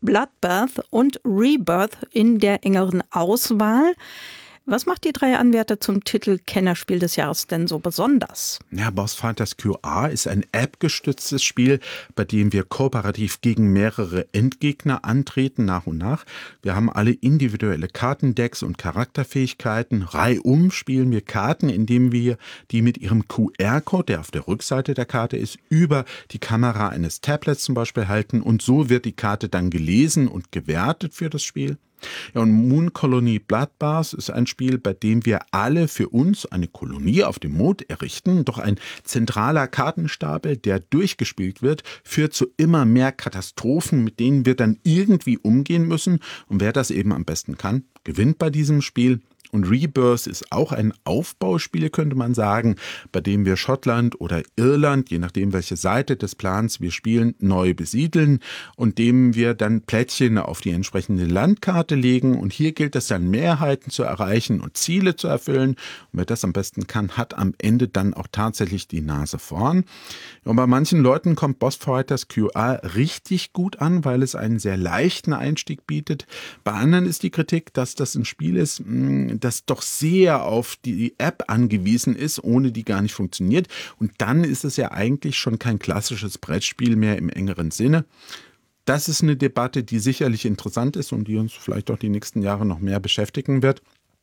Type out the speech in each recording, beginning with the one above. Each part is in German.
Bloodbath und Rebirth in der engeren Auswahl. Was macht die 3 Anwärter zum Titel Kennerspiel des Jahres denn so besonders? Ja, Boss Fighters QR ist ein App-gestütztes Spiel, bei dem wir kooperativ gegen mehrere Endgegner antreten, nach und nach. Wir haben alle individuelle Kartendecks und Charakterfähigkeiten. Reihum spielen wir Karten, indem wir die mit ihrem QR-Code, der auf der Rückseite der Karte ist, über die Kamera eines Tablets zum Beispiel halten. Und so wird die Karte dann gelesen und gewertet für das Spiel. Ja, und Moon Colony Bloodbath ist ein Spiel, bei dem wir alle für uns eine Kolonie auf dem Mond errichten. Doch ein zentraler Kartenstapel, der durchgespielt wird, führt zu immer mehr Katastrophen, mit denen wir dann irgendwie umgehen müssen. Und wer das eben am besten kann, gewinnt bei diesem Spiel. Und Rebirth ist auch ein Aufbauspiel, könnte man sagen, bei dem wir Schottland oder Irland, je nachdem welche Seite des Plans wir spielen, neu besiedeln und dem wir dann Plättchen auf die entsprechende Landkarte legen. Und hier gilt es dann, Mehrheiten zu erreichen und Ziele zu erfüllen. Und wer das am besten kann, hat am Ende dann auch tatsächlich die Nase vorn. Und bei manchen Leuten kommt Boss Fighters QR richtig gut an, weil es einen sehr leichten Einstieg bietet. Bei anderen ist die Kritik, dass das ein Spiel ist, das doch sehr auf die App angewiesen ist, ohne die gar nicht funktioniert. Und dann ist es ja eigentlich schon kein klassisches Brettspiel mehr im engeren Sinne. Das ist eine Debatte, die sicherlich interessant ist und die uns vielleicht auch die nächsten Jahre noch mehr beschäftigen wird.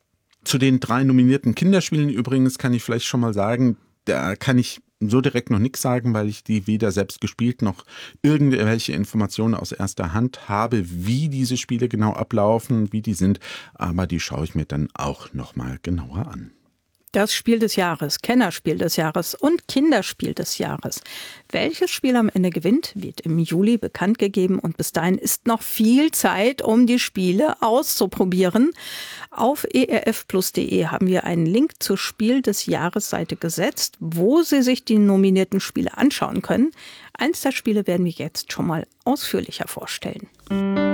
Zu den 3 nominierten Kinderspielen übrigens kann ich vielleicht schon mal sagen, da kann ich so direkt noch nichts sagen, weil ich die weder selbst gespielt noch irgendwelche Informationen aus erster Hand habe, wie diese Spiele genau ablaufen, wie die sind. Aber die schaue ich mir dann auch nochmal genauer an. Das Spiel des Jahres, Kennerspiel des Jahres und Kinderspiel des Jahres. Welches Spiel am Ende gewinnt, wird im Juli bekannt gegeben und bis dahin ist noch viel Zeit, um die Spiele auszuprobieren. Auf erfplus.de haben wir einen Link zur Spiel des Jahres Seite gesetzt, wo Sie sich die nominierten Spiele anschauen können. Eins der Spiele werden wir jetzt schon mal ausführlicher vorstellen.